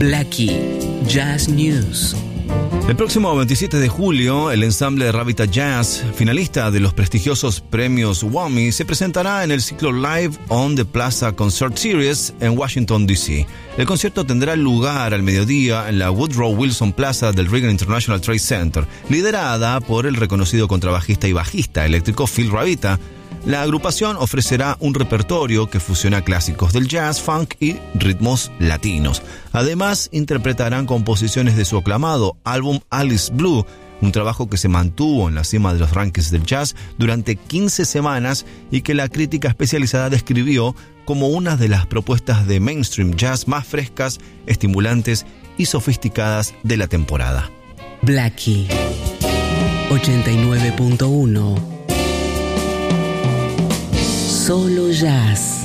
Blackie Jazz News. El próximo 27 de julio, el ensamble Ravita Jazz, finalista de los prestigiosos premios WAMI, se presentará en el ciclo Live on the Plaza Concert Series en Washington, D.C. El concierto tendrá lugar al mediodía en la Woodrow Wilson Plaza del Reagan International Trade Center, liderada por el reconocido contrabajista y bajista eléctrico Phil Ravita. La agrupación ofrecerá un repertorio que fusiona clásicos del jazz, funk y ritmos latinos. Además, interpretarán composiciones de su aclamado álbum Alice Blue, un trabajo que se mantuvo en la cima de los rankings del jazz durante 15 semanas y que la crítica especializada describió como una de las propuestas de mainstream jazz más frescas, estimulantes y sofisticadas de la temporada. Blackie 89.1. Solo jazz.